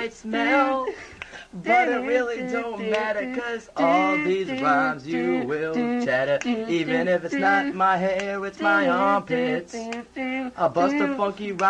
might smell, but it really don't matter, 'cause all these rhymes you will chatter. Even if it's not my hair, it's my armpits. I'll bust a funky rhyme.